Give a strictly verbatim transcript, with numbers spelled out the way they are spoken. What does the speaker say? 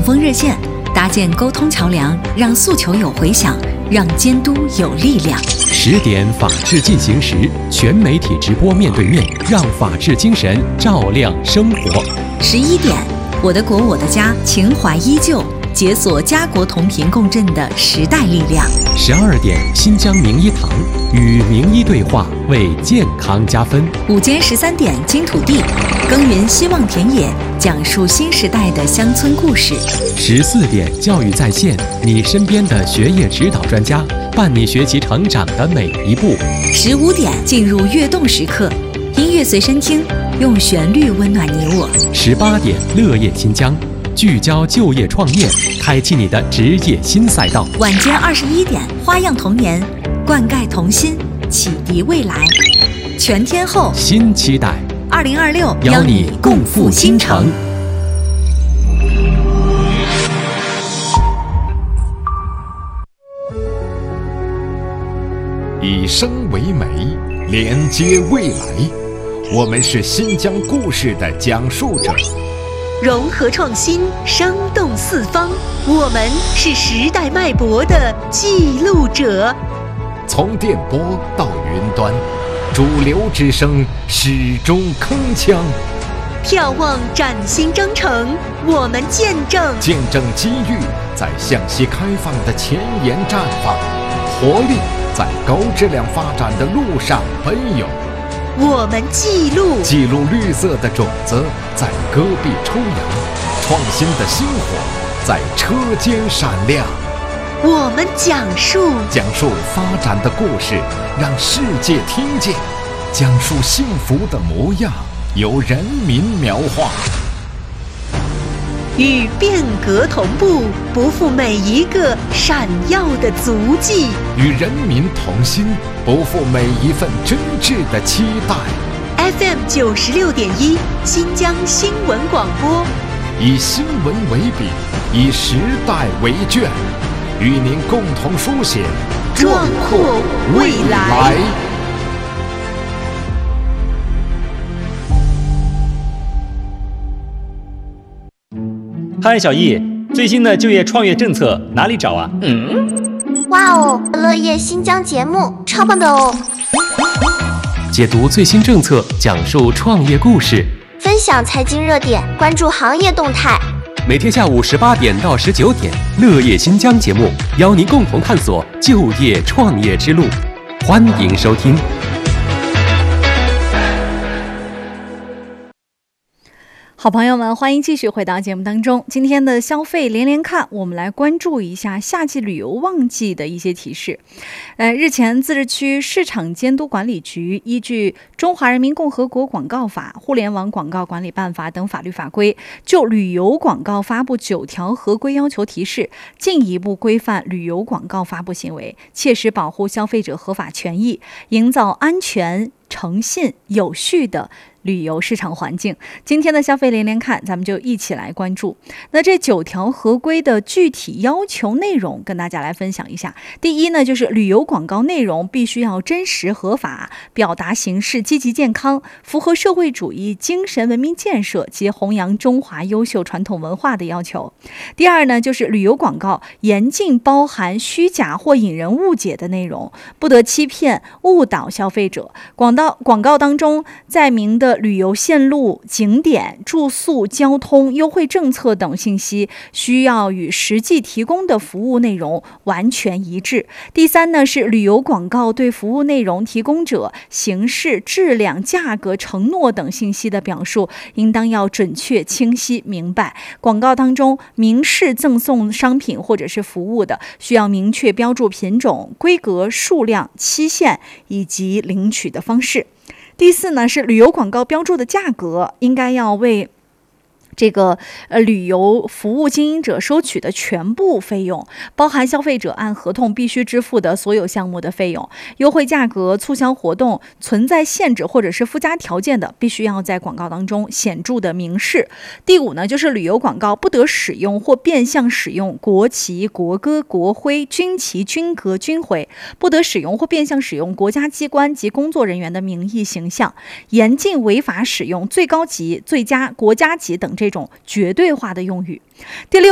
锋热线，搭建沟通桥梁，让诉求有回响，让监督有力量。 十点法治进行时，全媒体直播面对面，让法治精神照亮生活。 十一点，我的国我的家，情怀依旧，解锁家国同频共振的时代力量。 十二点，新疆名医堂，与名医对话，为健康加分。 午间十三点，金土地，耕耘希望田野，讲述新时代的乡村故事。 十四点，教育在线，你身边的学业指导专家，伴你学习成长的每一步。 十五点，进入跃动时刻，音乐随身听，用旋律温暖你我。 十八点，乐业新疆，聚焦就业创业，开启你的职业新赛道。 晚间二十一点，花样童年，灌溉童心，启迪未来。全天候新期待， 二零二六邀你共赴新城。 以声为媒，连接未来。我们是新疆故事的讲述者， 融合创新，生动四方。我们是时代脉搏的记录者。 从电波到云端，主流之声始终铿锵。 眺望崭新征程，我们见证见证机遇在向西开放的前沿绽放，活力在高质量发展的路上奔涌。 我们记录记录绿色的种子在戈壁抽芽，创新的星火在车间闪亮。 我们讲述讲述发展的故事，让世界听见；讲述幸福的模样，由人民描画。 与变革同步，不负每一个闪耀的足迹； 与人民同心，不负每一份真挚的期待。 F M 九十六点一，新疆新闻广播， 以新闻为笔，以时代为卷，与您共同书写壮阔未来。 嗨，小易，最新的就业创业政策哪里找啊？ 嗯，哇哦，乐业新疆节目超棒的哦！ 解读最新政策，讲述创业故事， 分享财经热点，关注行业动态。 每天下午十八点到十九点，乐业新疆节目邀您共同探索就业创业之路，欢迎收听。 好朋友们，欢迎继续回到节目当中。今天的消费连连看，我们来关注一下夏季旅游旺季的一些提示。呃，日前，自治区市场监督管理局依据《中华人民共和国广告法》《互联网广告管理办法》等法律法规，就旅游广告发布九条合规要求提示，进一步规范旅游广告发布行为，切实保护消费者合法权益，营造安全、诚信、有序的旅游市场环境。今天的消费连连看，咱们就一起来关注。那这九条合规的具体要求内容，跟大家来分享一下。第一呢，就是旅游广告内容必须要真实合法，表达形式积极健康，符合社会主义精神文明建设及弘扬中华优秀传统文化的要求。第二呢，就是旅游广告严禁包含虚假或引人误解的内容，不得欺骗、误导消费者。广告广告当中载明的旅游线路、景点、住宿、交通、优惠政策等信息需要与实际提供的服务内容完全一致。第三呢，是旅游广告对服务内容提供者形式、质量、价格、承诺等信息的表述应当要准确、清晰、明白。广告当中明示赠送商品或者是服务的，需要明确标注品种、规格、数量、期限以及领取的方式。第四呢，是旅游广告标注的价格应该要为这个呃旅游服务经营者收取的全部费用，包含消费者按合同必须支付的所有项目的费用。优惠价格、促销活动存在限制或者是附加条件的，必须要在广告当中显著的明示。第五呢，就是旅游广告不得使用或变相使用国旗、国歌、国徽、军旗、军格、军徽，不得使用或变相使用国家机关及工作人员的名义形象，严禁违法使用最高级、最佳、国家级等这种绝对化的用语。第六